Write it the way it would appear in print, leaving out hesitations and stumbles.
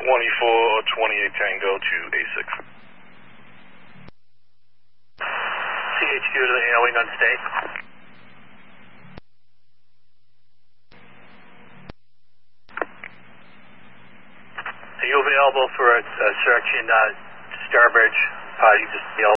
2428 Tango to A6. CHQ to the AO wing on state. Are you available for a search in Starbridge? You just